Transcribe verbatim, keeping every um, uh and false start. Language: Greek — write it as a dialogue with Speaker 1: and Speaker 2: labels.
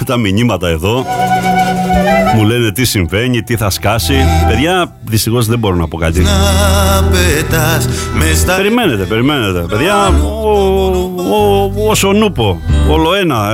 Speaker 1: τα μηνύματα εδώ. Μου λένε τι συμβαίνει, τι θα σκάσει. Παιδιά, δυστυχώς δεν μπορώ να πω κάτι. Περιμένετε, περιμένετε. Παιδιά, ο, ο, ο Σονούπο, όλο ένα.